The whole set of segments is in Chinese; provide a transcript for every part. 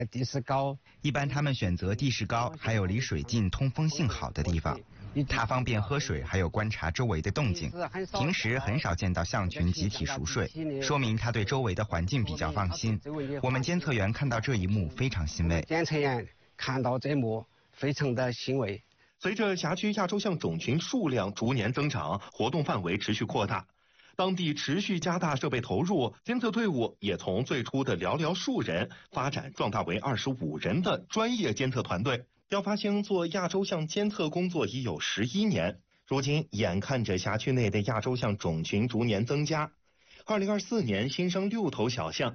地势高， 一般他们选择地势高，还有离水近、通风性好的地方。它方便喝水，还有观察周围的动静。平时很少见到象群集体熟睡，说明它对周围的环境比较放心。我们监测员看到这一幕非常欣慰。 监测员看到这一幕非常的欣慰。 随着辖区亚洲象种群数量逐年增长，活动范围持续扩大，当地持续加大设备投入，监测队伍也从最初的寥寥数人发展壮大为25人的专业监测团队。廖发兴做亚洲象监测工作已有11年，如今眼看着辖区内的亚洲象种群逐年增加，2024年新生6头小象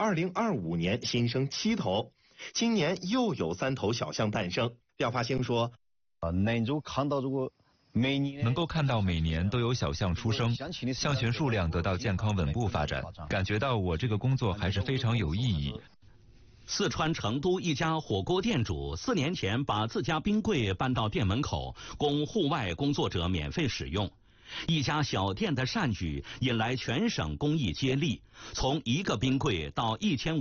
，2025年新生7头，今年又有3头小象诞生。廖发兴说， 能够看到每年都有小象出生，象群数量得到健康稳步发展，感觉到我这个工作还是非常有意义。 四川成都一家火锅店主4年前把自家冰柜搬到店门口，供户外工作者免费使用。一家小店的善举引来全省公益接力，从1个冰柜到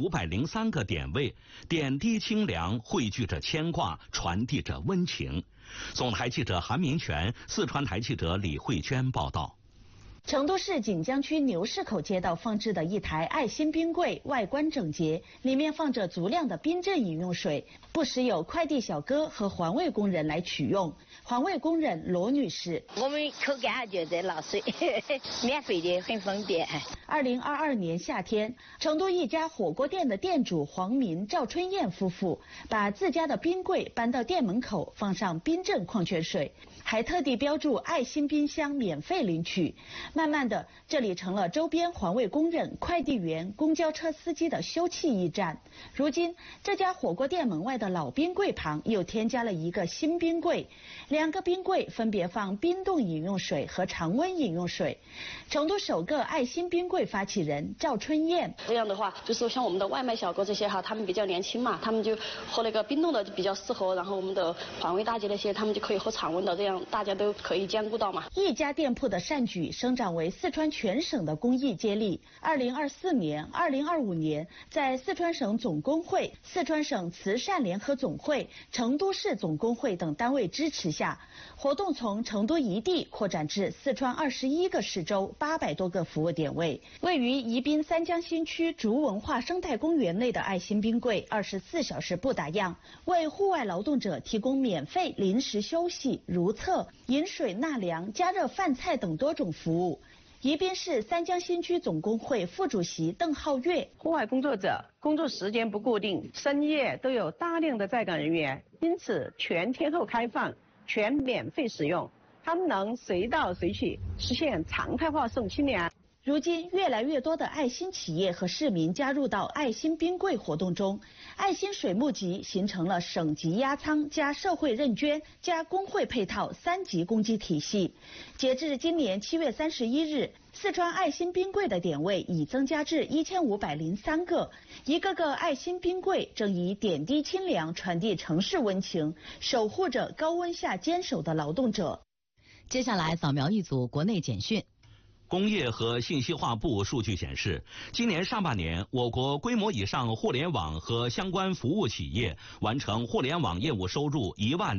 1503个点位，点滴清凉，汇聚着牵挂，传递着温情。总台记者韩明全，四川台记者李慧娟报道。 成都市锦江区牛市口街道放置的一台爱心冰柜，外观整洁，里面放着足量的冰镇饮用水，不时有快递小哥和环卫工人来取用。环卫工人罗女士： 我们口干就在捞水，免费的，很方便。 2022年夏天，成都一家火锅店的店主黄民、赵春燕夫妇把自家的冰柜搬到店门口，放上冰镇矿泉水，还特地标注爱心冰箱免费领取。慢慢的，这里成了周边环卫工人、快递员、公交车司机的休憩驿站。如今，这家火锅店门外的老冰柜旁又添加了一个新冰柜，2个冰柜分别放冰冻饮用水和常温饮用水。成都首个爱心冰柜发起人赵春燕： 这样的话，就是像我们的外卖小哥这些哈，他们比较年轻嘛，他们就喝那个冰冻的比较适合，然后我们的环卫大姐那些，他们就可以喝常温的，这样大家都可以兼顾到嘛。 一家店铺的善举生长为四川全省的公益接力。2024年、2025年，在四川省总工会、四川省慈善联合总会、成都市总工会等单位支持下，活动从成都一地扩展至四川21个市州800多个服务点位。位于宜宾三江新区竹文化生态公园内的爱心冰柜24小时不打烊，为户外劳动者提供免费临时休息、如厕、饮水纳凉、加热饭菜等多种服务。宜宾市三江新区总工会副主席邓浩月： 户外工作者工作时间不固定，深夜都有大量的在岗人员，因此全天候开放，全免费使用，他们能随到随去，实现常态化送清凉。 如今，越来越多的爱心企业和市民加入到爱心冰柜活动中，爱心水募集形成了省级压仓加社会认捐加工会配套3级公积体系。截至今年7月31日，四川爱心冰柜的点位已增加至1503个，一个个爱心冰柜正以点滴清凉传递城市温情，守护着高温下坚守的劳动者。 接下来扫描一组国内简讯。 工业和信息化部数据显示，今年上半年，我国规模以上互联网和相关服务企业完成互联网业务收入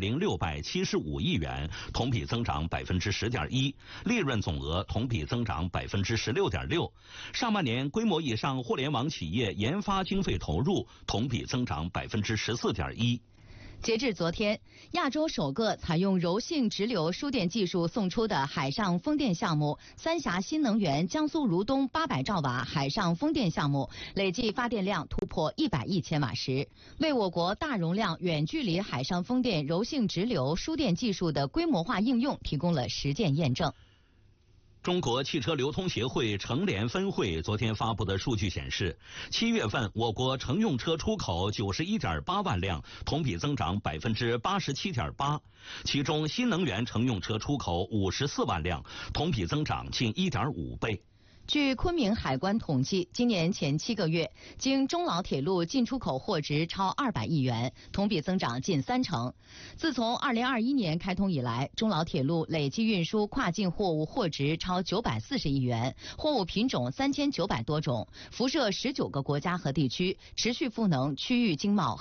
10675亿元，同比增长10.1%，利润总额同比增长16.6%。上半年规模以上互联网企业研发经费投入同比增长14.1%。 截至昨天，亚洲首个采用柔性直流输电技术送出的海上风电项目三峡新能源江苏如东800兆瓦海上风电项目，累计发电量突破100亿千瓦时，为我国大容量远距离海上风电柔性直流输电技术的规模化应用提供了实践验证。 中国汽车流通协会成联分会昨天发布的数据显示，7月份我国乘用车出口91.8万辆，同比增长87.8%，其中新能源乘用车出口54万辆，同比增长近1.5倍。 据昆明海关统计，今年前7个月，经中老铁路进出口货值超200亿元，同比增长近30%。自从2021年开通以来，中老铁路累计运输跨境货物货值超940亿元，货物品种3900多种，辐射19个国家和地区，持续赋能区域经贸